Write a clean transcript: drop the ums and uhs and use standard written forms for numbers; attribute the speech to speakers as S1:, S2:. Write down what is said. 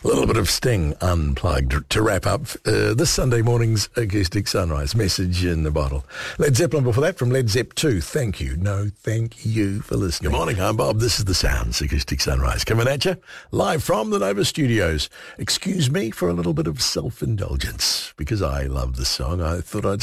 S1: A little bit of Sting Unplugged to wrap up this Sunday morning's Acoustic Sunrise. Message in the bottle. Led Zeppelin before that from Led Zepp 2. Thank you. No, thank you for listening. Good morning, I'm Bob. This is The Sounds, Acoustic Sunrise. Coming at you live from the Nova Studios. Excuse me for a little bit of self-indulgence because I love the song. I thought I'd